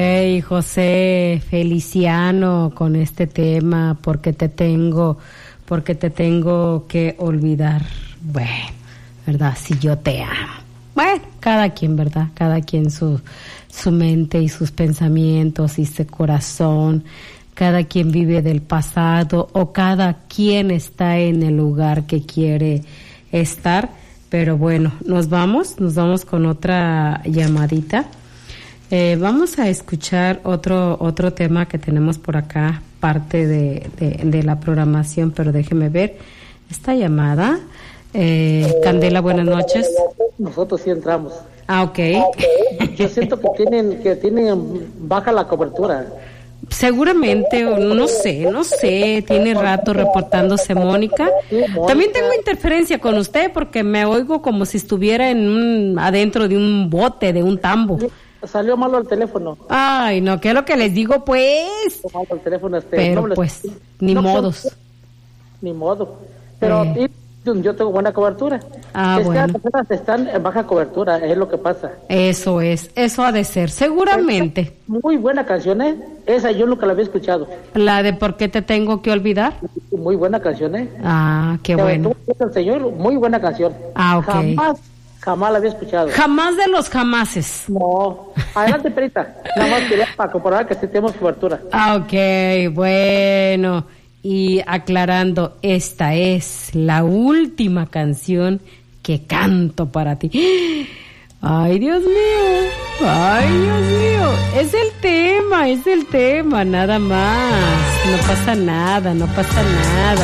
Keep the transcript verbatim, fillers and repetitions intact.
Hey, José Feliciano, con este tema, porque te tengo, porque te tengo que olvidar. Bueno, ¿verdad? Si yo te amo. Bueno, cada quien, ¿verdad? Cada quien su, su mente y sus pensamientos y su corazón. Cada quien vive del pasado o cada quien está en el lugar que quiere estar. Pero bueno, nos vamos, nos vamos con otra llamadita. Eh, vamos a escuchar otro otro tema que tenemos por acá, parte de, de, de la programación, pero déjeme ver esta llamada. Eh, Candela, buenas noches. Nosotros sí entramos. Ah, ok. Yo siento que tienen que tienen baja la cobertura. Seguramente, o no sé, no sé, tiene rato reportándose Mónica. También tengo interferencia con usted porque me oigo como si estuviera en un, adentro de un bote, de un tambo. Salió malo el teléfono. Ay, no, ¿qué es lo que les digo, pues? Malo el teléfono este, Pero no, pues, ni no, modos. Ni modo. Pero Eh. yo tengo buena cobertura. Ah, es bueno. que las personas están en baja cobertura, es lo que pasa. Eso es, eso ha de ser, seguramente. Muy buena canción, ¿eh? Esa yo nunca la había escuchado. La de ¿por qué te tengo que olvidar? Muy buena canción, ¿eh? Ah, qué Pero bueno. tú, el señor, muy buena canción. Ah, ok. Jamás, jamás la había escuchado. Jamás de los jamases. No. Adelante, Perita. Nada más quería para comprobar que sí tenemos cobertura. Ah, ok, bueno. Y aclarando, esta es la última canción que canto para ti. Ay, Dios mío, ay, Dios mío, es el tema, es el tema, nada más. No pasa nada, no pasa nada.